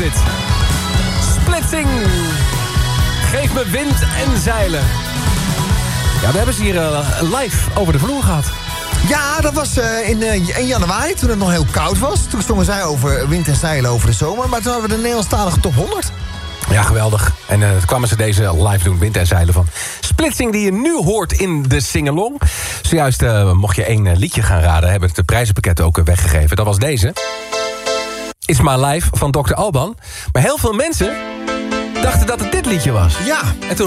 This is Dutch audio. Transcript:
dit. Splitsing. Geef me wind en zeilen. Ja, we hebben ze hier live over de vloer gehad. Ja, dat was in januari, toen het nog heel koud was. Toen zongen zij over wind en zeilen over de zomer. Maar toen hadden we de Nederlandstalige top 100. Ja, geweldig. En toen kwamen ze deze live doen, wind en zeilen van Splitsing, die je nu hoort in de singalong. Zojuist mocht je 1 liedje gaan raden, hebben het prijzenpakket ook weggegeven. Dat was deze. It's My Life van Dr. Alban. Maar heel veel mensen dachten dat het dit liedje was. Ja. En toen